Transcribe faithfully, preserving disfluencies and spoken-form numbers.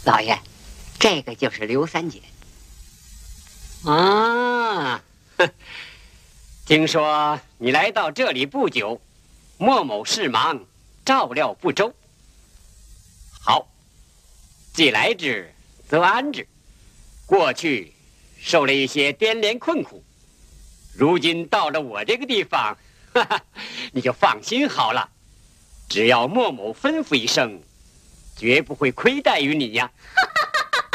老爷，这个就是刘三姐。 啊，听说你来到这里不久，莫某事忙，照料不周。好，既来之，则安之。过去受了一些颠连困苦，如今到了我这个地方，哈哈，你就放心好了。只要莫某吩咐一声，绝不会亏待于你呀。